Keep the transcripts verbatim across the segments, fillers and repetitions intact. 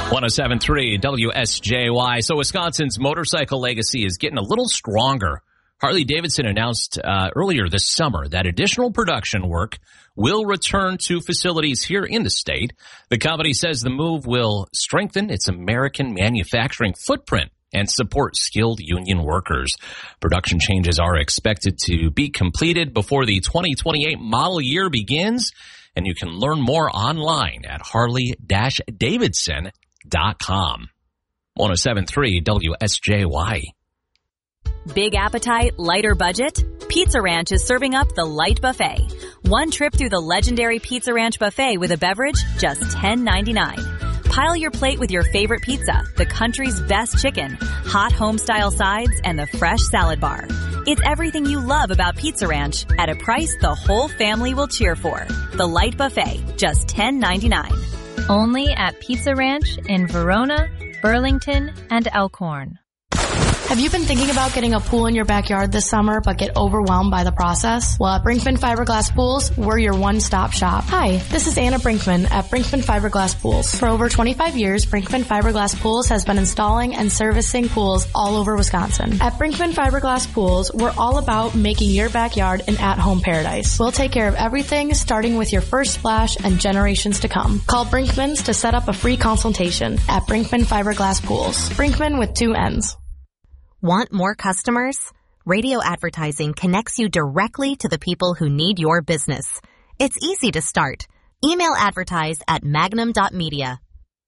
one oh seven point three W S J Y. So Wisconsin's motorcycle legacy is getting a little stronger. Harley-Davidson announced uh, earlier this summer that additional production work will return to facilities here in the state. The company says the move will strengthen its American manufacturing footprint and support skilled union workers. Production changes are expected to be completed before the twenty twenty-eight model year begins, and you can learn more online at harley dash davidson dot com. one oh seven point three W S J Y. Big appetite, lighter budget? Pizza Ranch is serving up the Light Buffet. One trip through the legendary Pizza Ranch buffet with a beverage, just ten ninety-nine. Pile your plate with your favorite pizza, the country's best chicken, hot home-style sides, and the fresh salad bar. It's everything you love about Pizza Ranch at a price the whole family will cheer for. The Light Buffet, just ten ninety-nine. Only at Pizza Ranch in Verona, Burlington, and Elkhorn. Have you been thinking about getting a pool in your backyard this summer but get overwhelmed by the process? Well, at Brinkman Fiberglass Pools, we're your one-stop shop. Hi, this is Anna Brinkman at Brinkman Fiberglass Pools. For over twenty-five years, Brinkman Fiberglass Pools has been installing and servicing pools all over Wisconsin. At Brinkman Fiberglass Pools, we're all about making your backyard an at-home paradise. We'll take care of everything, starting with your first splash and generations to come. Call Brinkman's to set up a free consultation at Brinkman Fiberglass Pools. Brinkman with two N's. Want more customers? Radio advertising connects you directly to the people who need your business. It's easy to start. Email advertise at magnum dot media.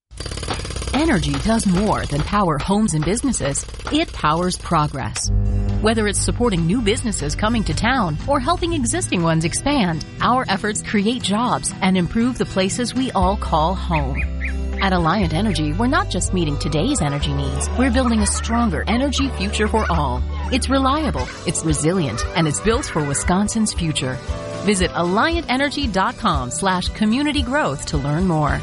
Energy does more than power homes and businesses. It powers progress. Whether it's supporting new businesses coming to town or helping existing ones expand, our efforts create jobs and improve the places we all call home. At Alliant Energy, we're not just meeting today's energy needs. We're building a stronger energy future for all. It's reliable, it's resilient, and it's built for Wisconsin's future. Visit alliant energy dot com slash community growth to learn more.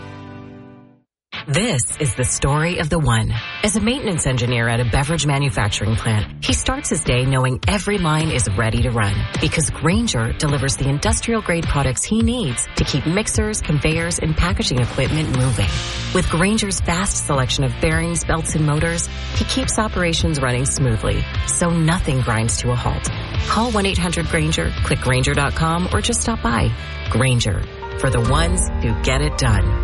This is the story of the one. As a maintenance engineer at a beverage manufacturing plant, he starts his day knowing every line is ready to run because Grainger delivers the industrial-grade products he needs to keep mixers, conveyors, and packaging equipment moving. With Grainger's vast selection of bearings, belts, and motors, he keeps operations running smoothly, so nothing grinds to a halt. Call one eight hundred Grainger, click Grainger dot com, or just stop by. Grainger, for the ones who get it done.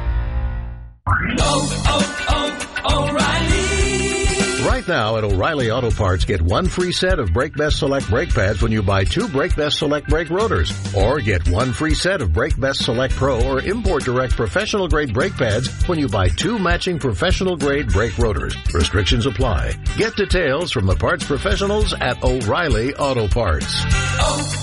Oh, oh, oh, O'Reilly. Right now at O'Reilly Auto Parts, get one free set of Brake Best Select brake pads when you buy two Brake Best Select brake rotors. Or get one free set of Brake Best Select Pro or Import Direct professional grade brake pads when you buy two matching professional grade brake rotors. Restrictions apply. Get details from the parts professionals at O'Reilly Auto Parts. Oh.